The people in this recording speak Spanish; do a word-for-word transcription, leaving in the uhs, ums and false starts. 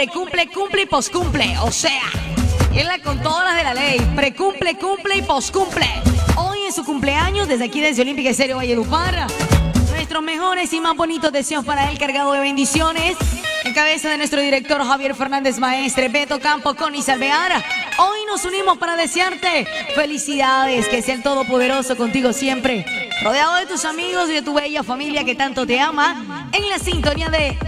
precumple, cumple y poscumple. O sea, él la con todas las de la ley. Precumple, cumple y poscumple. Hoy en su cumpleaños, desde aquí desde Olímpica Estéreo Valledupar, nuestros mejores y más bonitos deseos para él, cargado de bendiciones. En cabeza de nuestro director Javier Fernández Maestre, Beto Campo, Connie Salveara. Hoy nos unimos para desearte felicidades, que sea el Todopoderoso contigo siempre, rodeado de tus amigos y de tu bella familia que tanto te ama, en la sintonía de